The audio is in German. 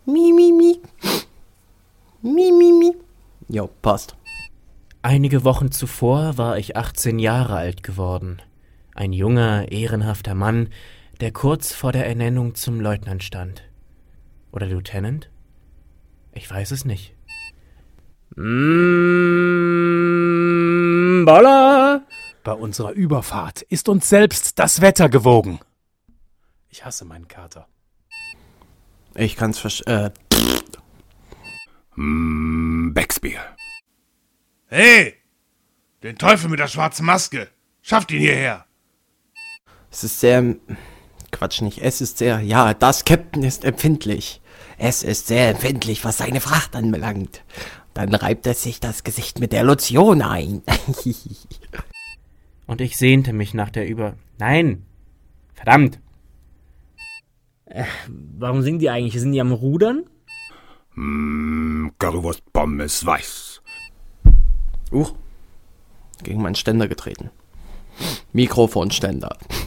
Mi, mi, mi. Mi, mi, mi. Jo, passt. Einige Wochen zuvor war ich 18 Jahre alt geworden. Ein junger, ehrenhafter Mann, der kurz vor der Ernennung zum Leutnant stand. Oder Lieutenant? Ich weiß es nicht. Baller! Bei unserer Überfahrt ist uns selbst das Wetter gewogen. Ich hasse meinen Kater. Ich kann's Becksbier. Hey! Den Teufel mit der schwarzen Maske! Schafft ihn hierher! Es ist sehr... Quatsch nicht, es ist sehr... Ja, das Captain ist empfindlich. Es ist sehr empfindlich, was seine Fracht anbelangt. Dann reibt er sich das Gesicht mit der Lotion ein. Und ich sehnte mich nach der Nein! Verdammt! Warum singen die eigentlich? Sind die am Rudern? Currywurst Pommes weiß. Gegen meinen Ständer getreten. Mikrofonständer.